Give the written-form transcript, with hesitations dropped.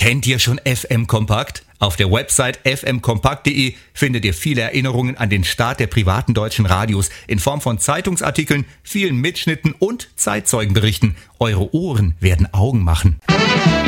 Kennt ihr schon FM Kompakt? Auf der Website fmkompakt.de findet ihr viele Erinnerungen an den Start der privaten deutschen Radios in Form von Zeitungsartikeln, vielen Mitschnitten und Zeitzeugenberichten. Eure Ohren werden Augen machen.